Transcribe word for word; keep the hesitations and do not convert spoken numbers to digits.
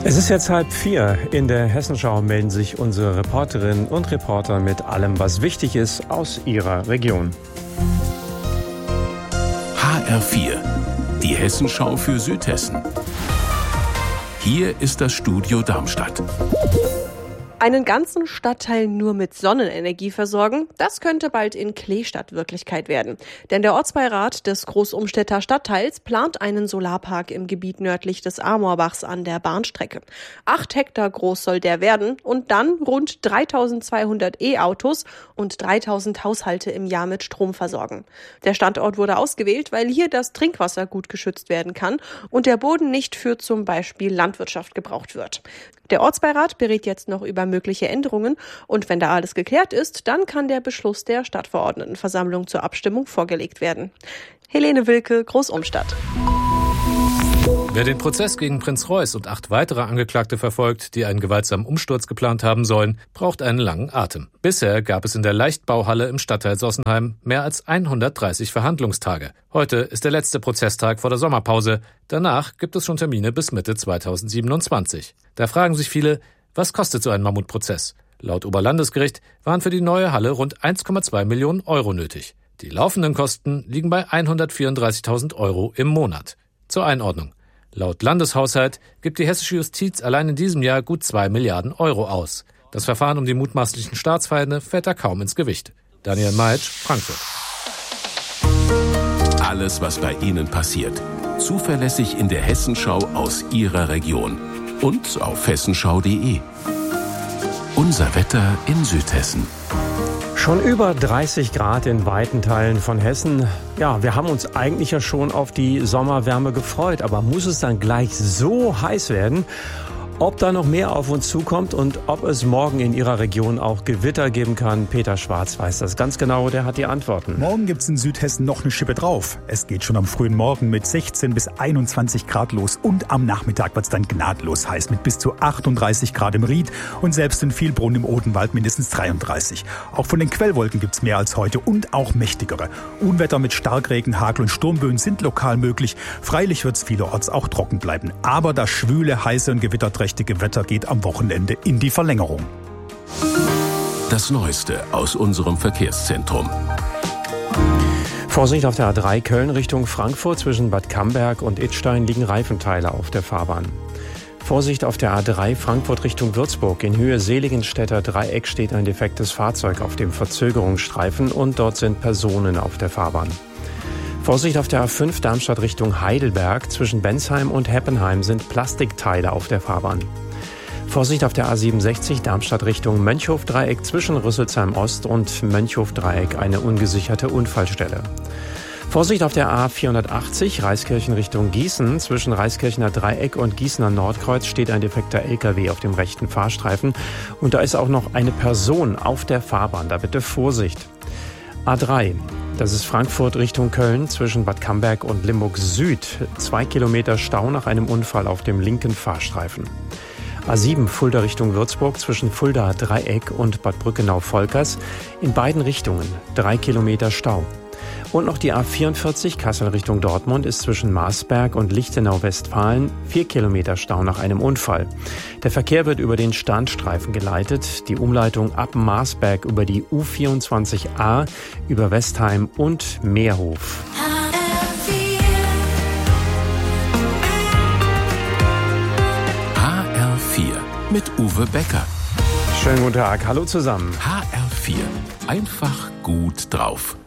Es ist jetzt halb vier. In der Hessenschau melden sich unsere Reporterinnen und Reporter mit allem, was wichtig ist aus ihrer Region. H R vier, die Hessenschau für Südhessen. Hier ist das Studio Darmstadt. Einen ganzen Stadtteil nur mit Sonnenenergie versorgen, das könnte bald in Kleestadt Wirklichkeit werden. Denn der Ortsbeirat des Großumstädter Stadtteils plant einen Solarpark im Gebiet nördlich des Amorbachs an der Bahnstrecke. Acht Hektar groß soll der werden und dann rund dreitausendzweihundert E-Autos und dreitausend Haushalte im Jahr mit Strom versorgen. Der Standort wurde ausgewählt, weil hier das Trinkwasser gut geschützt werden kann und der Boden nicht für zum Beispiel Landwirtschaft gebraucht wird. Der Ortsbeirat berät jetzt noch über mögliche Änderungen und wenn da alles geklärt ist, dann kann der Beschluss der Stadtverordnetenversammlung zur Abstimmung vorgelegt werden. Helene Wilke, Großumstadt. Wer den Prozess gegen Prinz Reuß und acht weitere Angeklagte verfolgt, die einen gewaltsamen Umsturz geplant haben sollen, braucht einen langen Atem. Bisher gab es in der Leichtbauhalle im Stadtteil Sossenheim mehr als hundertdreißig Verhandlungstage. Heute ist der letzte Prozesstag vor der Sommerpause. Danach gibt es schon Termine bis Mitte zweitausendsiebenundzwanzig. Da fragen sich viele, was kostet so ein Mammutprozess? Laut Oberlandesgericht waren für die neue Halle rund eins Komma zwei Millionen Euro nötig. Die laufenden Kosten liegen bei hundertvierunddreißigtausend Euro im Monat. Zur Einordnung. Laut Landeshaushalt gibt die hessische Justiz allein in diesem Jahr gut zwei Milliarden Euro aus. Das Verfahren um die mutmaßlichen Staatsfeinde fällt da kaum ins Gewicht. Daniel Meitsch, Frankfurt. Alles, was bei Ihnen passiert. Zuverlässig in der Hessenschau aus Ihrer Region. Und auf hessenschau punkt de. Unser Wetter in Südhessen. Schon über dreißig Grad in weiten Teilen von Hessen. Ja, wir haben uns eigentlich ja schon auf die Sommerwärme gefreut, aber muss es dann gleich so heiß werden? Ob da noch mehr auf uns zukommt und ob es morgen in Ihrer Region auch Gewitter geben kann, Peter Schwarz weiß das ganz genau, der hat die Antworten. Morgen gibt's in Südhessen noch eine Schippe drauf. Es geht schon am frühen Morgen mit sechzehn bis einundzwanzig Grad los und am Nachmittag wird's dann gnadlos heiß mit bis zu achtunddreißig Grad im Ried und selbst in Vielbrunn im Odenwald mindestens dreiunddreißig. Auch von den Quellwolken gibt's mehr als heute und auch mächtigere. Unwetter mit Starkregen, Hagel und Sturmböen sind lokal möglich. Freilich wird's vielerorts auch trocken bleiben. Aber das schwüle, heiße und gewitterträchtige Wetter geht am Wochenende in die Verlängerung. Das Neueste aus unserem Verkehrszentrum. Vorsicht auf der A drei Köln Richtung Frankfurt. Zwischen Bad Camberg und Idstein liegen Reifenteile auf der Fahrbahn. Vorsicht auf der A drei Frankfurt Richtung Würzburg. In Höhe Seligenstädter Dreieck steht ein defektes Fahrzeug auf dem Verzögerungsstreifen und dort sind Personen auf der Fahrbahn. Vorsicht auf der A fünf Darmstadt Richtung Heidelberg. Zwischen Bensheim und Heppenheim sind Plastikteile auf der Fahrbahn. Vorsicht auf der A siebenundsechzig Darmstadt Richtung Mönchhof-Dreieck. Zwischen Rüsselsheim Ost und Mönchhof-Dreieck eine ungesicherte Unfallstelle. Vorsicht auf der A vierhundertachtzig Reiskirchen Richtung Gießen. Zwischen Reiskirchener Dreieck und Gießener Nordkreuz steht ein defekter L K W auf dem rechten Fahrstreifen. Und da ist auch noch eine Person auf der Fahrbahn. Da bitte Vorsicht. A drei. Das ist Frankfurt Richtung Köln zwischen Bad Camberg und Limburg Süd. Zwei Kilometer Stau nach einem Unfall auf dem linken Fahrstreifen. A sieben Fulda Richtung Würzburg zwischen Fulda Dreieck und Bad Brückenau-Volkers. In beiden Richtungen drei Kilometer Stau. Und noch die A vierundvierzig Kassel Richtung Dortmund ist zwischen Marsberg und Lichtenau-Westfalen vier Kilometer Stau nach einem Unfall. Der Verkehr wird über den Standstreifen geleitet. Die Umleitung ab Marsberg über die U vierundzwanzig A, über Westheim und Meerhof. H R vier mit Uwe Becker. Schönen guten Tag, hallo zusammen. H R vier, einfach gut drauf.